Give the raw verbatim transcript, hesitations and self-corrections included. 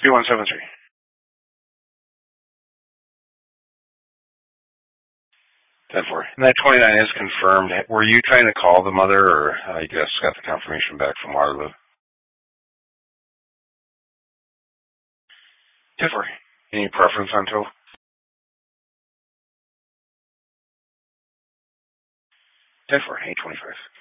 two one seven three. ten four. And that twenty-nine is confirmed. Were you trying to call the mother, or uh, you just got the confirmation back from Waterloo? ten four. Any preference on tow? ten four, eight twenty-five.